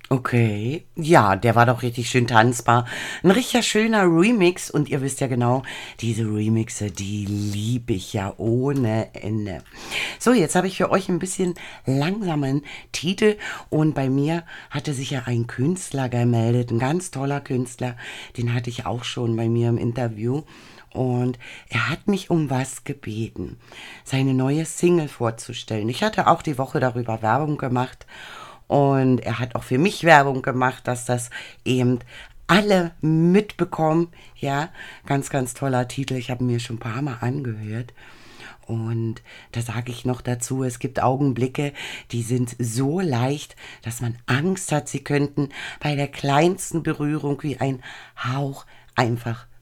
Okay, ja, der war doch richtig schön tanzbar. Ein richtig schöner Remix und ihr wisst ja genau, diese Remixe, die liebe ich ja ohne Ende. So, jetzt habe ich für euch ein bisschen langsamen Titel und bei mir hatte sich ja ein Künstler gemeldet, ein ganz toller Künstler, den hatte ich auch schon bei mir im Interview. Und er hat mich um was gebeten, seine neue Single vorzustellen. Ich hatte auch die Woche darüber Werbung gemacht und er hat auch für mich Werbung gemacht, dass das eben alle mitbekommen. Ja, ganz, ganz toller Titel. Ich habe mir schon ein paar Mal angehört. Und da sage ich noch dazu, es gibt Augenblicke, die sind so leicht, dass man Angst hat, sie könnten bei der kleinsten Berührung wie ein Hauch einfach